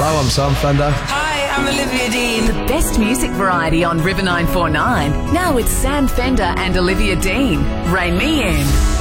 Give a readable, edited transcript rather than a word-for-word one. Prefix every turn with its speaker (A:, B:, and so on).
A: I'm Sam Fender.
B: Hi, I'm Olivia Dean.
C: The best music variety on River 949. Now it's Sam Fender and Olivia Dean. Rein me in.